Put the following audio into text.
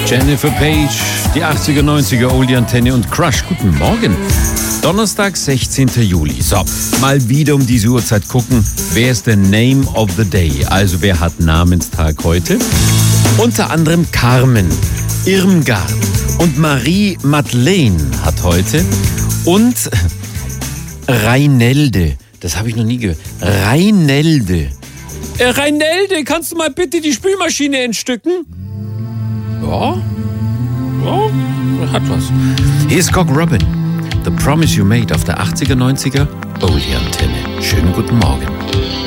Jennifer Page, die 80er, 90er, Oldie Antenne und Crush. Guten Morgen. Donnerstag, 16. Juli. So, mal wieder um diese Uhrzeit gucken, wer ist der Name of the Day? Also wer hat Namenstag heute? Unter anderem Carmen, Irmgard und Marie-Madeleine hat heute. Und Reinelde, das habe ich noch nie gehört. Reinelde, kannst du mal bitte die Spülmaschine entstücken? Ja, hat was. Hier ist Cock Robin. The Promise You Made auf der 80er, 90er Oldie Antenne. Schönen guten Morgen.